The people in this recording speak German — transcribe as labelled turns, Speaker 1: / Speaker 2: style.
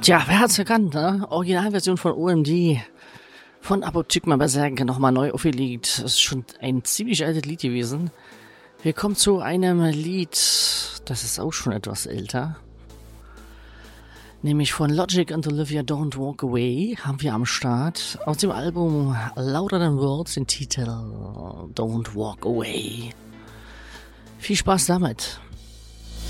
Speaker 1: Tja, wer hat's erkannt, ne? Originalversion von OMD, von Apotheke Berserk, nochmal neu aufgelegt. Das ist schon ein ziemlich altes Lied gewesen. Wir kommen zu einem Lied, das ist auch schon etwas älter. Nämlich von Logic und Olivia, Don't Walk Away, haben wir am Start. Aus dem Album Louder Than Words, den Titel Don't Walk Away. Viel Spaß damit.